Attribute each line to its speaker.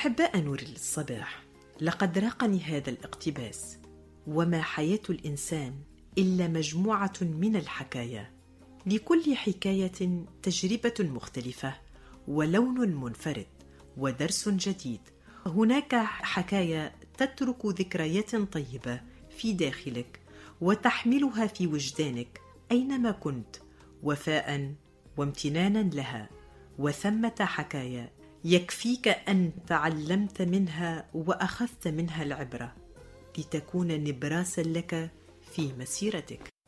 Speaker 1: أحباء نور الصباح، لقد راقني هذا الاقتباس: وما حياة الإنسان إلا مجموعة من الحكايا، لكل حكاية تجربة مختلفة ولون منفرد ودرس جديد. هناك حكايا تترك ذكريات طيبة في داخلك وتحملها في وجدانك أينما كنت وفاء وامتنانا لها، وثمة حكايا يكفيك أن تعلمت منها وأخذت منها العبرة لتكون نبراسا لك في مسيرتك.